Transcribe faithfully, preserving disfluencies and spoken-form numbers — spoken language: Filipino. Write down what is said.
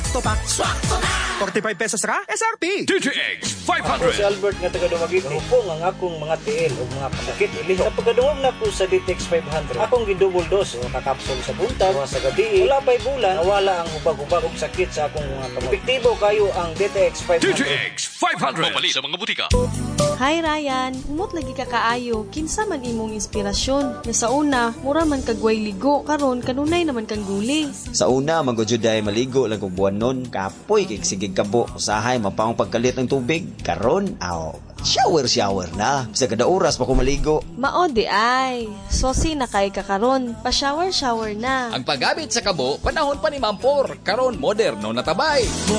Swakto pa. Swakto na! forty-five pesos ra, S R P. D T X five hundred. Ako si Albert nga taga Dumaguete. Hupong ang akong mga tiil o mga pasakit iliho. Sa pagkadungog na ko sa D T X five hundred, akong gidouble dose o kakapsol sa buntag o sa gabi. Wala pa'y bulan, nawala ang hubag-hubag o sakit sa akong mga kamot. Epektibo kayo ang D T X five hundred. D T X five hundred. Mapali sa mga butika. Hi Ryan, umot lagi ka kaayo, kinsa man imong inspirasyon. Nga sa una, mura man kagway ligo, karon kanunay naman kang guli. Sa una, magudyoday maligo lang kung buwan nun, kapoy kay sigig kabo, usahay mapang pagkalit ng tubig, karon aw. Shower shower na. Sa kada oras pa ko maligo. Mao di ay. Sosi na kay kakaron, pa shower shower na. Ang paggamit sa kabo, panahon pa ni Mampor, karon moderno na tabay.